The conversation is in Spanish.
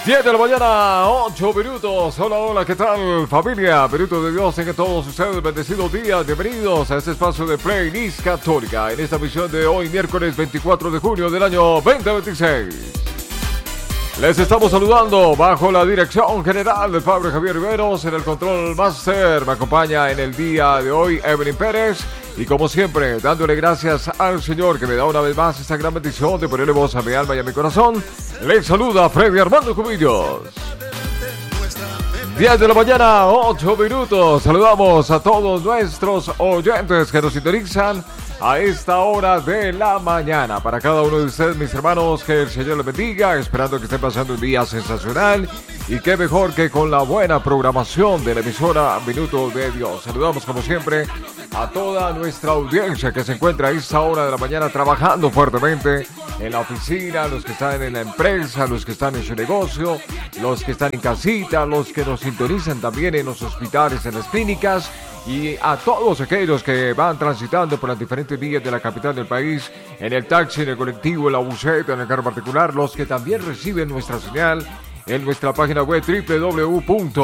10 de la mañana, 8 minutos. Hola, hola, ¿qué tal, familia? Minuto de Dios, tengan todos ustedes bendecidos días. Bienvenidos a este espacio de Playlist Católica en esta misión de hoy, miércoles 24 de junio del año 2026. Les estamos saludando bajo la dirección general del Padre Javier Riveros. En el Control Master me acompaña en el día de hoy Evelyn Pérez. Y como siempre, dándole gracias al Señor que me da una vez más esta gran bendición de ponerle voz a mi alma y a mi corazón, les saluda Freddy Armando Cubillos. 10 de la mañana, 8 minutos. Saludamos a todos nuestros oyentes que nos sintonizan a esta hora de la mañana. Para cada uno de ustedes, mis hermanos, que el Señor les bendiga, esperando que estén pasando un día sensacional. Y qué mejor que con la buena programación de la emisora Minuto de Dios. Saludamos como siempre a toda nuestra audiencia que se encuentra a esta hora de la mañana trabajando fuertemente en la oficina, los que están en la empresa, los que están en su negocio, los que están en casita, los que nos sintonizan también en los hospitales, en las clínicas, y a todos aquellos que van transitando por las diferentes vías de la capital del país, en el taxi, en el colectivo, en la buseta, en el carro particular, los que también reciben nuestra señal en nuestra página web www